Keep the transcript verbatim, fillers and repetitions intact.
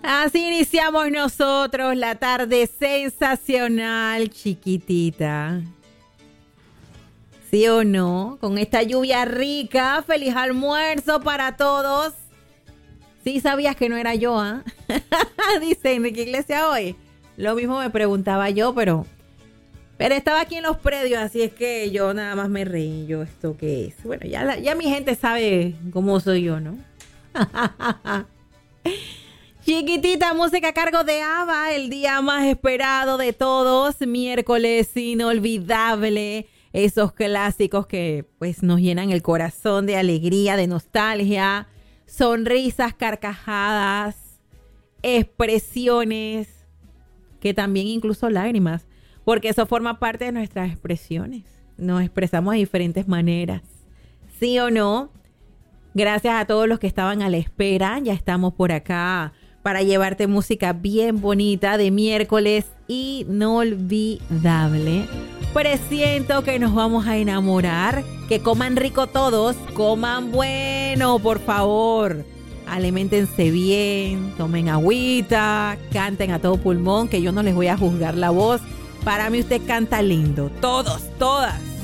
Así iniciamos nosotros la tarde sensacional, chiquitita. ¿Sí o no? Con esta lluvia rica, feliz almuerzo para todos. Sí sabías que no era yo, ¿ah? ¿eh? Dice Enrique Iglesias hoy. Lo mismo me preguntaba yo, pero... Pero estaba aquí en los predios, así es que yo nada más me reí. Yo, ¿esto qué es? Bueno, ya, la, ya mi gente sabe cómo soy yo, ¿no? Chiquitita, música a cargo de ABBA, el día más esperado de todos, miércoles inolvidable, esos clásicos que pues nos llenan el corazón de alegría, de nostalgia, sonrisas, carcajadas, expresiones, que también incluso lágrimas, porque eso forma parte de nuestras expresiones, nos expresamos de diferentes maneras, ¿sí o no? Gracias a todos los que estaban a la espera, ya estamos por acá para llevarte música bien bonita de miércoles inolvidable. Presiento que nos vamos a enamorar, que coman rico todos, coman bueno, por favor. Aliméntense bien, tomen agüita, canten a todo pulmón, que yo no les voy a juzgar la voz. Para mí usted canta lindo, todos, todas.